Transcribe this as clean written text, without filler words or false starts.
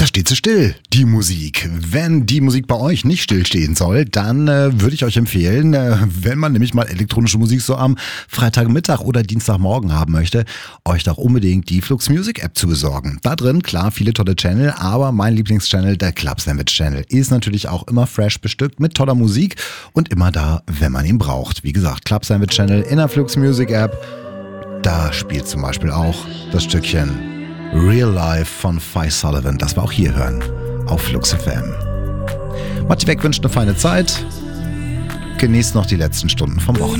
steht sie still, die Musik. Wenn die Musik bei euch nicht stillstehen soll, dann würde ich euch empfehlen, wenn man nämlich mal elektronische Musik so am Freitagmittag oder Dienstagmorgen haben möchte, euch doch unbedingt die Flux Music App zu besorgen. Da drin, klar, viele tolle Channel, aber mein Lieblingschannel, der Club Sandwich Channel, ist natürlich auch immer fresh bestückt mit toller Musik und immer da, wenn man ihn braucht. Wie gesagt, Club Sandwich Channel in der Flux Music App, da spielt zum Beispiel auch das Stückchen Real Life von Phi Sullivan, das wir auch hier hören, auf Flux FM. Matti Weg wünscht eine feine Zeit. Genießt noch die letzten Stunden vom Wochenende.